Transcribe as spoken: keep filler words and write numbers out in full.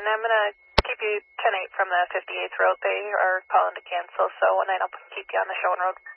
I'm going to keep you ten eight from the fifty-eighth road. They are calling to cancel, so one nine will keep you on the Showen Road.